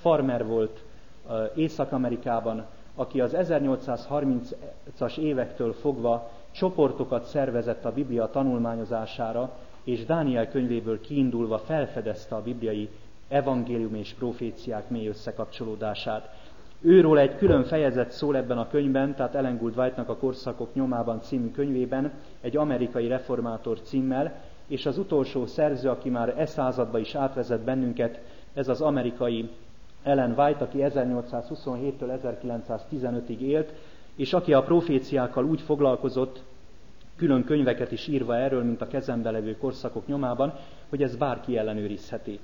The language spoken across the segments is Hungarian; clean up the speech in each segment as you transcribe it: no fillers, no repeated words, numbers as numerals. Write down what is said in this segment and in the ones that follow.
farmer volt Észak-Amerikában, aki az 1830-as évektől fogva csoportokat szervezett a Biblia tanulmányozására, és Dániel könyvéből kiindulva felfedezte a bibliai evangélium és proféciák mély összekapcsolódását. Őról egy külön fejezet szól ebben a könyvben, tehát Ellen Gould White-nak a Korszakok nyomában című könyvében, egy amerikai reformátor címmel, és az utolsó szerző, aki már századba is átvezet bennünket, ez az amerikai Ellen White, aki 1827-től 1915-ig élt, és aki a proféciákkal úgy foglalkozott, külön könyveket is írva erről, mint a kezembe levő Korszakok nyomában, hogy ez bárki ellenőrizheti.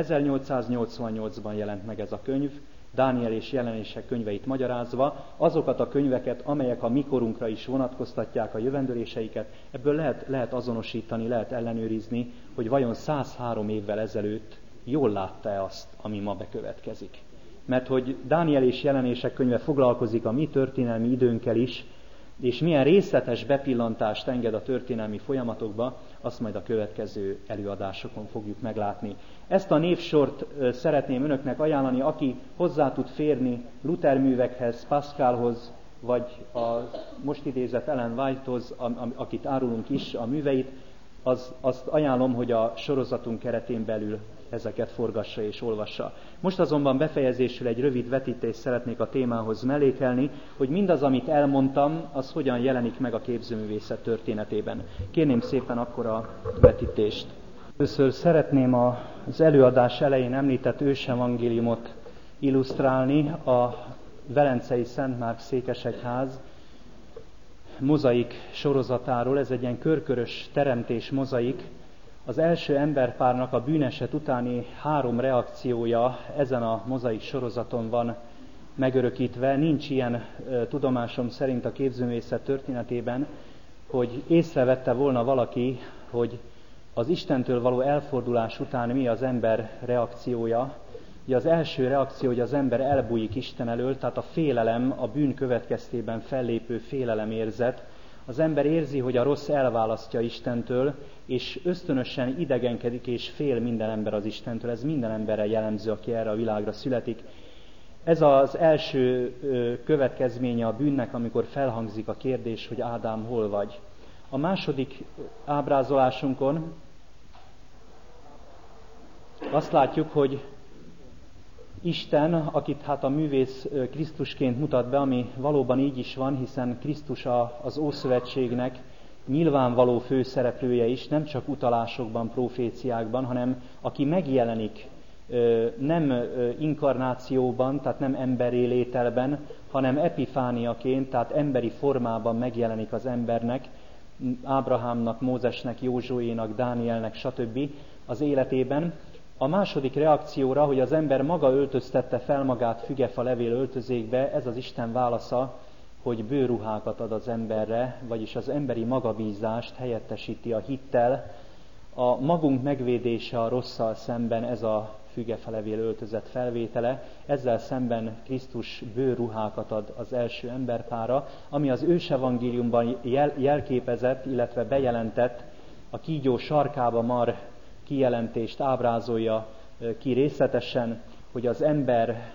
1888-ban jelent meg ez a könyv, Dániel és Jelenések könyveit magyarázva, azokat a könyveket, amelyek a mikorunkra is vonatkoztatják a jövendőléseiket, ebből lehet azonosítani, lehet ellenőrizni, hogy vajon 103 évvel ezelőtt jól látta-e azt, ami ma bekövetkezik. Mert hogy Dániel és Jelenések könyve foglalkozik a mi történelmi időnkkel is, és milyen részletes bepillantást enged a történelmi folyamatokba, azt majd a következő előadásokon fogjuk meglátni. Ezt a névsort szeretném önöknek ajánlani, aki hozzá tud férni Luther művekhez, Pascalhoz, vagy a most idézett Ellen Whitehoz, akit árulunk is a műveit, azt ajánlom, hogy a sorozatunk keretén belül ezeket forgassa és olvassa. Most azonban befejezésül egy rövid vetítést szeretnék a témához mellékelni, hogy mindaz, amit elmondtam, az hogyan jelenik meg a képzőművészet történetében. Kérném szépen akkor a vetítést. Először szeretném az előadás elején említett ősevangéliumot illusztrálni, a Velencei Szent Márk székesegyház mozaik sorozatáról. Ez egy ilyen körkörös teremtés mozaik. Az első emberpárnak a bűneset utáni 3 reakciója ezen a mozaik sorozaton van megörökítve. Nincs ilyen tudomásom szerint a képzőművészet történetében, hogy észrevette volna valaki, hogy az Istentől való elfordulás után mi az ember reakciója. Ugye az első reakció, hogy az ember elbújik Isten elől, tehát a félelem, a bűn következtében fellépő félelemérzet. Az ember érzi, hogy a rossz elválasztja Istentől, és ösztönösen idegenkedik és fél minden ember az Istentől. Ez minden emberre jellemző, aki erre a világra születik. Ez az első következménye a bűnnek, amikor felhangzik a kérdés, hogy Ádám, hol vagy? A második ábrázolásunkon azt látjuk, hogy Isten, akit hát a művész Krisztusként mutat be, ami valóban így is van, hiszen Krisztus az Ószövetségnek nyilvánvaló főszereplője is, nem csak utalásokban, proféciákban, hanem aki megjelenik nem inkarnációban, tehát nem emberi lételben, hanem epifániaként, tehát emberi formában megjelenik az embernek, Ábrahámnak, Mózesnek, Józsuénak, Dánielnek, stb. Az életében. A második reakcióra, hogy az ember maga öltöztette fel magát fügefa levél öltözékbe, ez az Isten válasza, hogy bőrruhákat ad az emberre, vagyis az emberi magabízást helyettesíti a hittel. A magunk megvédése a rosszal szemben, ez a fügefa levél öltözet felvétele, ezzel szemben Krisztus bőrruhákat ad az első emberpára, ami az ősevangéliumban jelképezett, illetve bejelentett, a kígyó sarkába mar kijelentést ábrázolja ki részletesen, hogy az ember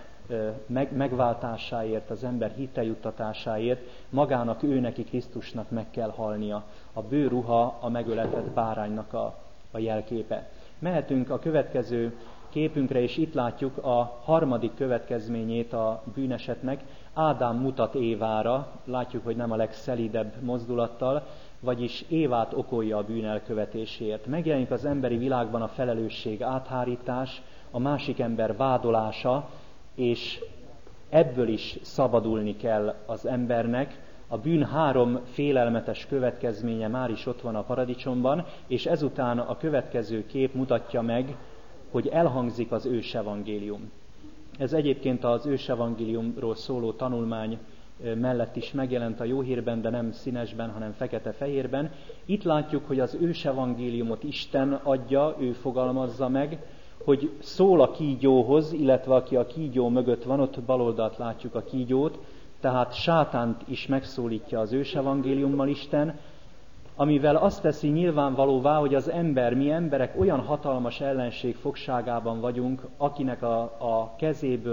megváltásáért, az ember hiteljuttatásáért magának, ő neki, Krisztusnak meg kell halnia. A bőrruha a megöletett báránynak a jelképe. Mehetünk a következő képünkre, és itt látjuk a harmadik következményét a bűnesetnek. Ádám mutat Évára, látjuk, hogy nem a legszelídebb mozdulattal, vagyis Évát okolja a bűn elkövetéséért. Megjelenik az emberi világban a felelősség áthárítás, a másik ember vádolása, és ebből is szabadulni kell az embernek. A bűn 3 félelmetes következménye már is ott van a paradicsomban, és ezután a következő kép mutatja meg, hogy elhangzik az ősevangélium. Ez egyébként az ősevangéliumról szóló tanulmány mellett is megjelent a Jó Hírben, de nem színesben, hanem fekete-fehérben. Itt látjuk, hogy az ősevangéliumot Isten adja, ő fogalmazza meg, hogy szól a kígyóhoz, illetve aki a kígyó mögött van, ott baloldalt látjuk a kígyót, tehát sátánt is megszólítja az ősevangéliummal Isten, amivel azt teszi nyilvánvalóvá, hogy az ember, mi emberek olyan hatalmas ellenség fogságában vagyunk, akinek a kezéből